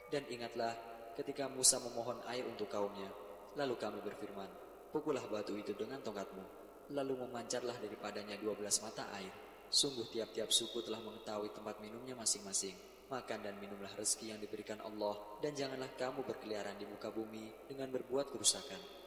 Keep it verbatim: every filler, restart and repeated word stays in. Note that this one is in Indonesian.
Dan ingatlah ketika Musa memohon air untuk kaumnya, lalu kami berfirman, pukullah batu itu dengan tongkatmu, lalu memancarlah daripadanya dua belas mata air. Sungguh tiap-tiap suku telah mengetahui tempat minumnya masing-masing. Makan dan minumlah rezeki yang diberikan Allah, dan janganlah kamu berkeliaran di muka bumi dengan berbuat kerusakan.